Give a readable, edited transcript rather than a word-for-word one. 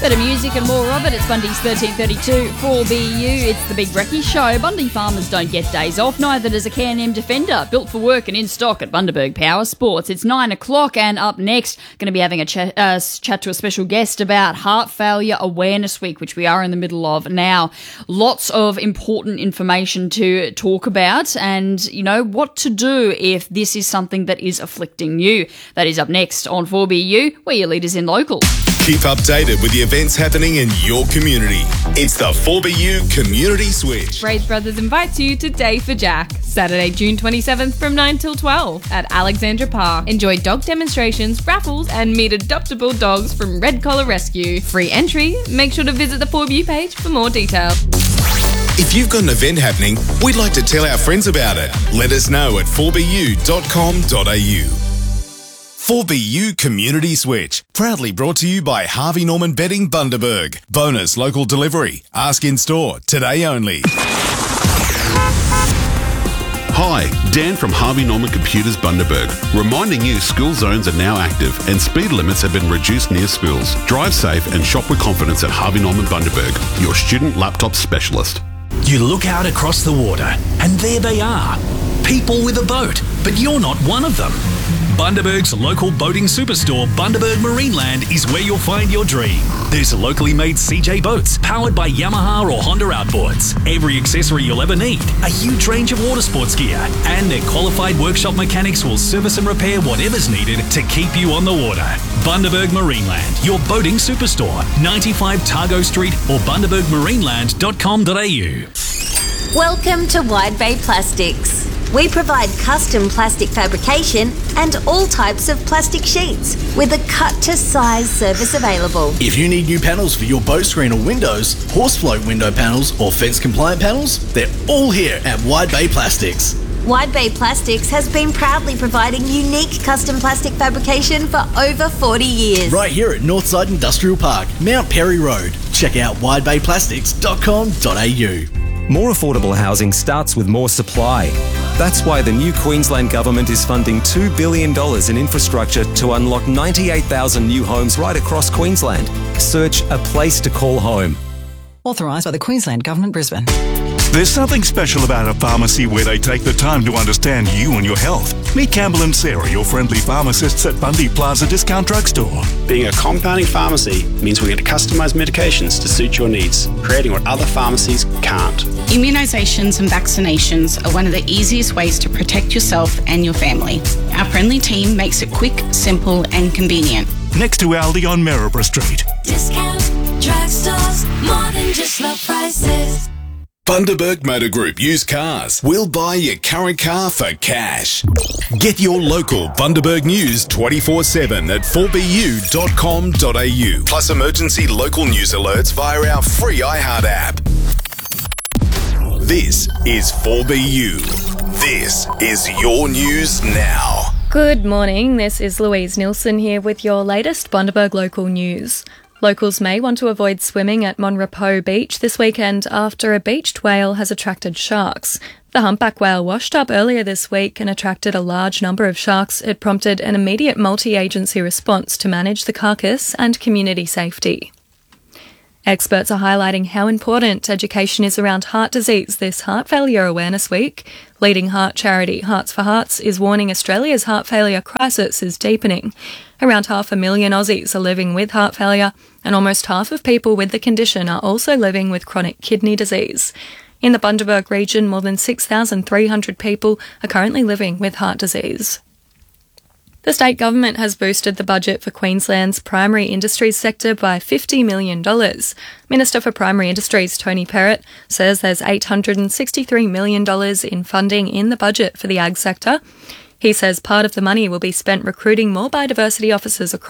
Better music and more of it. It's Bundy's 1332 4BU. It's the Big Brekkie Show. Bundy farmers don't get days off, neither does a Can-Am Defender. Built for work and in stock at Bundaberg Power Sports. It's 9 o'clock and up next, going to be having a chat to a special guest about Heart Failure Awareness Week, which we are in the middle of now. Lots of important information to talk about and, you know, what to do if this is something that is afflicting you. That is up next on 4BU. We're your leaders in local. Keep updated with the events happening in your community. It's the 4BU Community Switch. Braith Brothers invites you to Day for Jack, Saturday, June 27th from 9 till 12 at Alexandra Park. Enjoy dog demonstrations, raffles and meet adoptable dogs from Red Collar Rescue. Free entry. Make sure to visit the 4BU page for more details. If you've got an event happening, we'd like to tell our friends about it. Let us know at 4bu.com.au. 4BU Community Switch, proudly brought to you by Harvey Norman Bedding Bundaberg. Bonus local delivery. Ask in store, today only. Hi, Dan from Harvey Norman Computers Bundaberg, reminding you school zones are now active and speed limits have been reduced near schools. Drive safe and shop with confidence at Harvey Norman Bundaberg, your student laptop specialist. You look out across the water and there they are, people with a boat, but you're not one of them. Bundaberg's local boating superstore, Bundaberg Marineland, is where you'll find your dream. There's locally made CJ boats powered by Yamaha or Honda outboards, every accessory you'll ever need, a huge range of water sports gear, and their qualified workshop mechanics will service and repair whatever's needed to keep you on the water. Bundaberg Marineland, your boating superstore, 95 Targo Street or bundabergmarineland.com.au. Welcome to Wide Bay Plastics. We provide custom plastic fabrication and all types of plastic sheets with a cut-to-size service available. If you need new panels for your boat screen or windows, horse float window panels or fence-compliant panels, they're all here at Wide Bay Plastics. Wide Bay Plastics has been proudly providing unique custom plastic fabrication for over 40 years. Right here at Northside Industrial Park, Mount Perry Road. Check out widebayplastics.com.au. More affordable housing starts with more supply. That's why the new Queensland Government is funding $2 billion in infrastructure to unlock 98,000 new homes right across Queensland. Search A Place to Call Home. Authorised by the Queensland Government, Brisbane. There's something special about a pharmacy where they take the time to understand you and your health. Meet Campbell and Sarah, your friendly pharmacists at Bundy Plaza Discount Drugstore. Being a compounding pharmacy means we get to customise medications to suit your needs, creating what other pharmacies can't. Immunisations and vaccinations are one of the easiest ways to protect yourself and your family. Our friendly team makes it quick, simple and convenient. Next to Aldi on Maryborough Street. Discount drugstores, more than just low prices. Bundaberg Motor Group Used Cars. We'll buy your current car for cash. Get your local Bundaberg news 24/7 at 4bu.com.au. Plus emergency local news alerts via our free iHeart app. This is 4BU. This is your news now. Good morning, this is Louise Nilsson here with your latest Bundaberg local news. Locals may want to avoid swimming at Monrepos Beach this weekend after a beached whale has attracted sharks. The humpback whale washed up earlier this week and attracted a large number of sharks. It prompted an immediate multi-agency response to manage the carcass and community safety. Experts are highlighting how important education is around heart disease this Heart Failure Awareness Week. Leading heart charity Hearts for Hearts is warning Australia's heart failure crisis is deepening. Around 500,000 Aussies are living with heart failure, and almost half of people with the condition are also living with chronic kidney disease. In the Bundaberg region, more than 6,300 people are currently living with heart disease. The state government has boosted the budget for Queensland's primary industries sector by $50 million. Minister for Primary Industries Tony Perrott says there's $863 million in funding in the budget for the ag sector. He says part of the money will be spent recruiting more biodiversity officers across